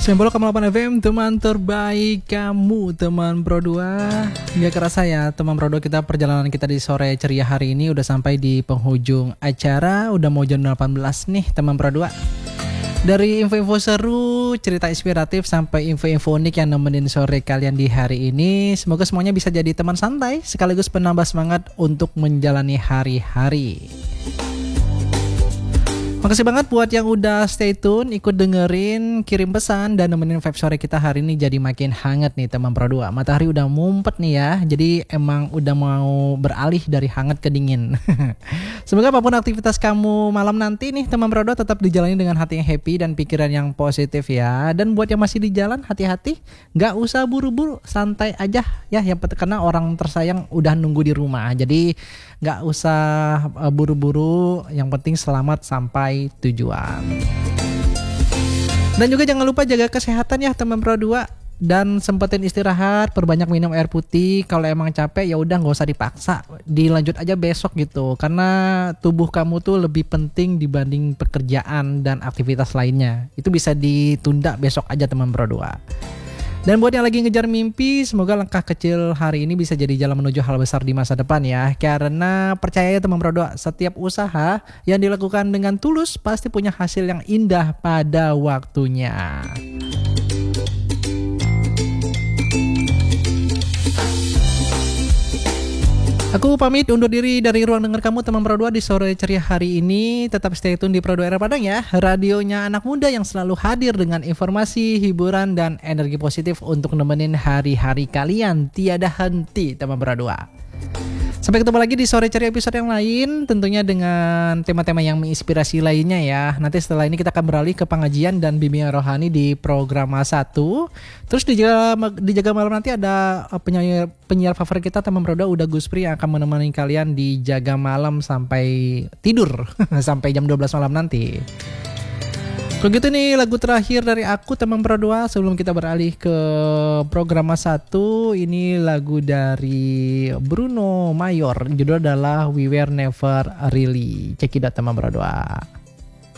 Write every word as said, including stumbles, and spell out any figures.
sembilan puluh koma delapan F M, teman terbaik kamu, teman Pro dua. Gak kerasa ya teman Pro dua, kita perjalanan kita di sore ceria hari ini udah sampai di penghujung acara. Udah mau jam delapan belas nih teman Pro dua. Dari info-info seru, cerita inspiratif, sampai info-info unik yang nemenin sore kalian di hari ini. Semoga semuanya bisa jadi teman santai sekaligus penambah semangat untuk menjalani hari-hari. Makasih banget buat yang udah stay tune, ikut dengerin, kirim pesan, dan nemenin vibe sore kita hari ini jadi makin hangat nih teman Pro dua. Matahari udah mumpet nih ya, jadi emang udah mau beralih dari hangat ke dingin. Semoga apapun aktivitas kamu malam nanti nih teman Pro dua tetap dijalani dengan hati yang happy dan pikiran yang positif ya. Dan buat yang masih di jalan, hati-hati, gak usah buru-buru, santai aja ya. Yang penting karena orang tersayang udah nunggu di rumah, jadi gak usah buru-buru, yang penting selamat sampai tujuan. Dan juga jangan lupa jaga kesehatan ya teman Pro dua, dan sempetin istirahat, perbanyak minum air putih. Kalau emang capek ya udah nggak usah dipaksa, dilanjut aja besok gitu, karena tubuh kamu tuh lebih penting dibanding pekerjaan dan aktivitas lainnya. Itu bisa ditunda besok aja teman Pro dua. Dan buat yang lagi ngejar mimpi, semoga langkah kecil hari ini bisa jadi jalan menuju hal besar di masa depan ya. Karena percaya ya teman Pro dua, setiap usaha yang dilakukan dengan tulus pasti punya hasil yang indah pada waktunya. Aku pamit undur diri dari ruang dengar kamu teman Pro dua di sore ceria hari ini. Tetap stay tune di Pro dua Era Padang ya, radionya anak muda yang selalu hadir dengan informasi, hiburan, dan energi positif untuk nemenin hari-hari kalian tiada henti teman Pro dua. Sampai ketemu lagi di sore ceria episode yang lain, tentunya dengan tema-tema yang menginspirasi lainnya ya. Nanti setelah ini kita akan beralih ke pengajian dan bimbingan rohani di program satu. Terus di jaga, di jaga malam nanti ada penyiar, penyiar favorit kita teman Pro dua, Uda Guspri, yang akan menemani kalian di jaga malam sampai tidur sampai jam dua belas malam nanti. Kalau gitu nih lagu terakhir dari aku teman Pro dua sebelum kita beralih ke program satu. Ini lagu dari Bruno Mayor, judul adalah We Were Never Really. Cekidot teman Pro dua.